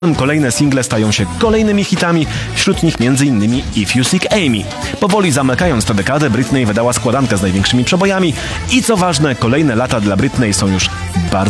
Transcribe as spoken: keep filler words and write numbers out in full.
Kolejne single stają się kolejnymi hitami, wśród nich między innymi If You Seek Amy. Powoli zamykając tę dekadę, Britney wydała składankę z największymi przebojami i co ważne, kolejne lata dla Britney są już bardzo